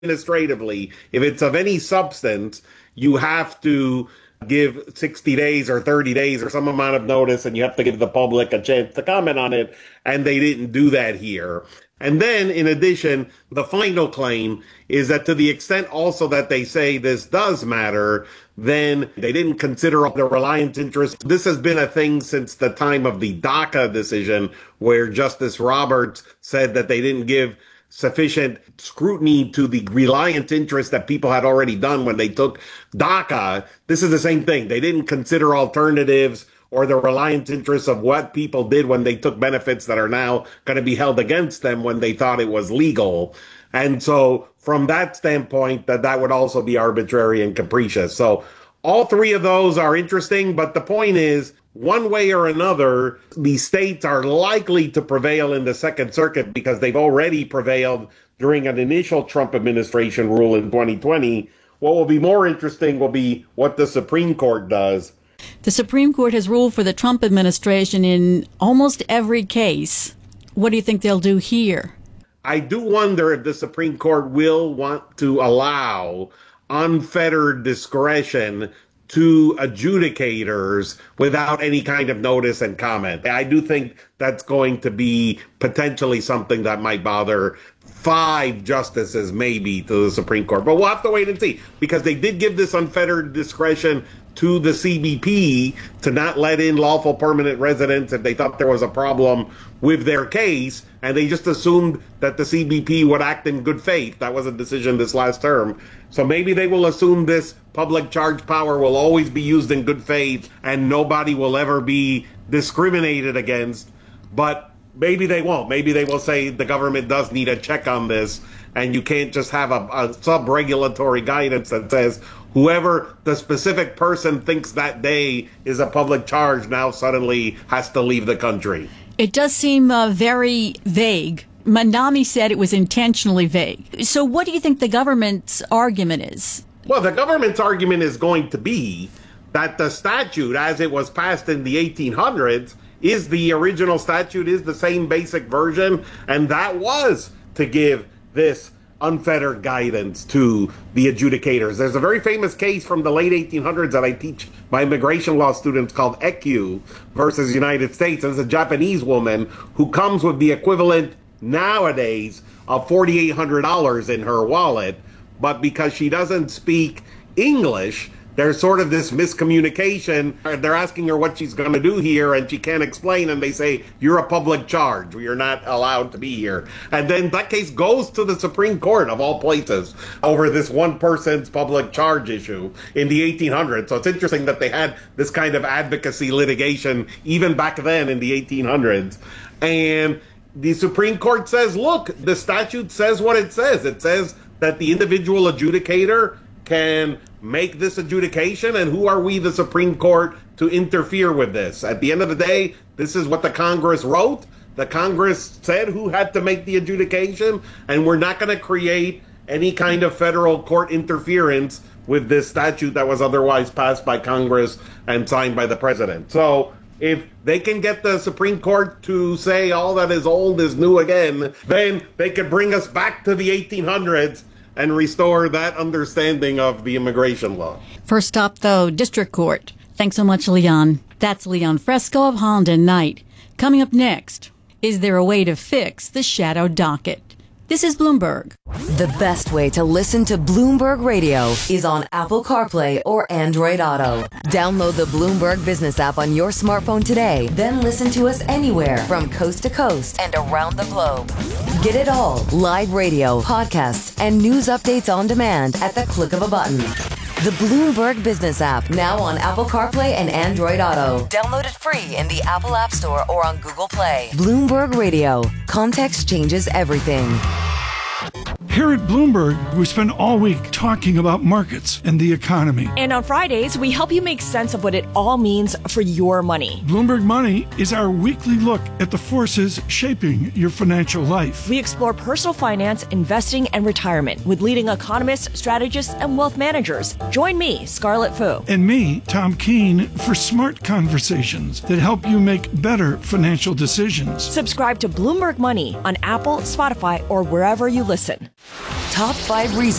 administratively, if it's of any substance, you have to give 60 days or 30 days or some amount of notice, and you have to give the public a chance to comment on it. And they didn't do that here. And then, in addition, the final claim is that to the extent also that they say this does matter, then they didn't consider the reliance interest. This has been a thing since the time of the DACA decision, where Justice Roberts said that they didn't give sufficient scrutiny to the reliant interest that people had already done when they took DACA. This is the same thing. They didn't consider alternatives or the reliant interests of what people did when they took benefits that are now going to be held against them when they thought it was legal. And so from that standpoint, that would also be arbitrary and capricious. So all three of those are interesting, but the point is, one way or another, the states are likely to prevail in the Second Circuit because they've already prevailed during an initial Trump administration rule in 2020. What will be more interesting will be what the Supreme Court does. The Supreme Court has ruled for the Trump administration in almost every case. What do you think they'll do here? I do wonder if the Supreme Court will want to allow unfettered discretion to adjudicators without any kind of notice and comment. I do think that's going to be potentially something that might bother 5 justices maybe to the Supreme Court. But we'll have to wait and see, because they did give this unfettered discretion to the CBP to not let in lawful permanent residents if they thought there was a problem with their case, and they just assumed that the CBP would act in good faith. That was a decision this last term. So maybe they will assume this public charge power will always be used in good faith and nobody will ever be discriminated against. But maybe they won't. Maybe they will say the government does need a check on this, and you can't just have a sub-regulatory guidance that says whoever the specific person thinks that day is a public charge now suddenly has to leave the country. It does seem very vague. Mamdani said it was intentionally vague. So what do you think the government's argument is? Well, the government's argument is going to be that the statute, as it was passed in the 1800s, is the original statute, is the same basic version, and that was to give this unfettered guidance to the adjudicators. There's a very famous case from the late 1800s that I teach my immigration law students called Ekyou versus United States. There's a Japanese woman who comes with the equivalent nowadays of $4,800 in her wallet, but because she doesn't speak English, there's sort of this miscommunication. They're asking her what she's going to do here, and she can't explain, and they say, you're a public charge. You're not allowed to be here. And then that case goes to the Supreme Court, of all places, over this one person's public charge issue in the 1800s. So it's interesting that they had this kind of advocacy litigation even back then in the 1800s. And the Supreme Court says, look, the statute says what it says. It says that the individual adjudicator can make this adjudication, and who are we, the Supreme Court, to interfere with this? At the end of the day, this is what the Congress wrote. The Congress said who had to make the adjudication, and we're not going to create any kind of federal court interference with this statute that was otherwise passed by Congress and signed by the president. So if they can get the Supreme Court to say all that is old is new again, then they could bring us back to the 1800s and restore that understanding of the immigration law. First stop, though, District Court. Thanks so much, Leon. That's Leon Fresco of Holland and Knight. Coming up next, is there a way to fix the shadow docket? This is Bloomberg. The best way to listen to Bloomberg Radio is on Apple CarPlay or Android Auto. Download the Bloomberg Business app on your smartphone today, then listen to us anywhere from coast to coast and around the globe. Get it all, live radio, podcasts, and news updates on demand at the click of a button. The Bloomberg Business app, now on Apple CarPlay and Android Auto. Download it free in the Apple App Store or on Google Play. Bloomberg Radio. Context changes everything. Here at Bloomberg, we spend all week talking about markets and the economy. And on Fridays, we help you make sense of what it all means for your money. Bloomberg Money is our weekly look at the forces shaping your financial life. We explore personal finance, investing, and retirement with leading economists, strategists, and wealth managers. Join me, Scarlett Fu. And me, Tom Keene, for smart conversations that help you make better financial decisions. Subscribe to Bloomberg Money on Apple, Spotify, or wherever you listen. top 5 reasons